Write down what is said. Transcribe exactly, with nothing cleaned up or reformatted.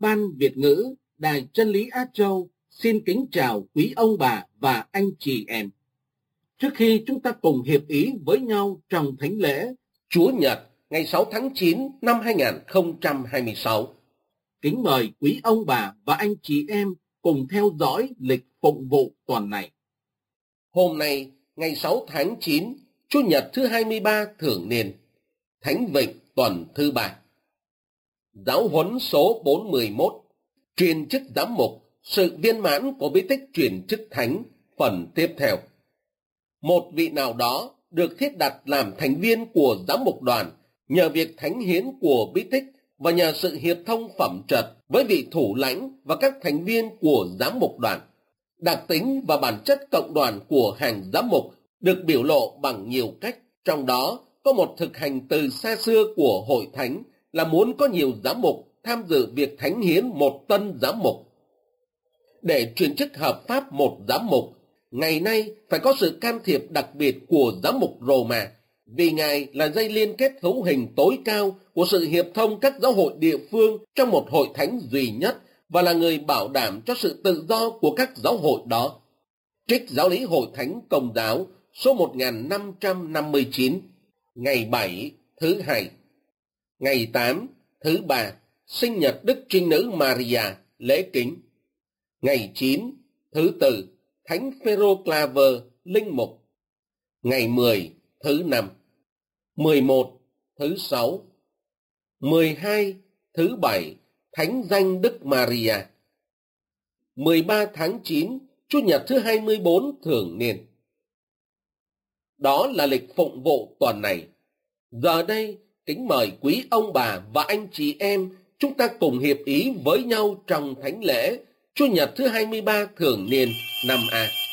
Ban Việt ngữ, Đài Chân lý Á Châu xin kính chào quý ông bà và anh chị em. Trước khi chúng ta cùng hiệp ý với nhau trong thánh lễ Chúa Nhật ngày sáu tháng chín năm hai nghìn không trăm hai mươi sáu, kính mời quý ông bà và anh chị em cùng theo dõi lịch phụng vụ tuần này. Hôm nay, ngày sáu tháng chín, Chủ nhật thứ hai mươi ba thường niên, Thánh Vịnh tuần thứ ba. Giáo huấn số bốn mươi mốt, truyền chức giám mục, sự viên mãn của bí tích truyền chức thánh, phần tiếp theo. Một vị nào đó được thiết đặt làm thành viên của giám mục đoàn nhờ việc thánh hiến của bí tích và nhờ sự hiệp thông phẩm trật với vị thủ lãnh và các thành viên của giám mục đoàn. Đặc tính và bản chất cộng đoàn của hàng giám mục được biểu lộ bằng nhiều cách, trong đó có một thực hành từ xa xưa của hội thánh là muốn có nhiều giám mục tham dự việc thánh hiến một tân giám mục. Để truyền chức hợp pháp một giám mục, ngày nay phải có sự can thiệp đặc biệt của giám mục Roma, vì Ngài là dây liên kết hữu hình tối cao của sự hiệp thông các giáo hội địa phương trong một hội thánh duy nhất và là người bảo đảm cho sự tự do của các giáo hội đó. Trích Giáo lý Hội Thánh Công giáo số một nghìn năm trăm năm mươi chín, ngày bảy thứ hai, ngày tám thứ ba, sinh nhật Đức Trinh Nữ Maria, lễ kính. Ngày chín thứ tư, Thánh Phêrô Claver, linh mục. Ngày mười thứ năm, mười một thứ sáu, mười hai thứ bảy, Thánh danh Đức Maria. mười ba tháng chín, Chủ nhật thứ hai mươi bốn thường niên. Đó là lịch phụng vụ tuần này. Giờ đây, kính mời quý ông bà và anh chị em chúng ta cùng hiệp ý với nhau trong thánh lễ Chủ nhật thứ hai mươi ba thường niên năm A.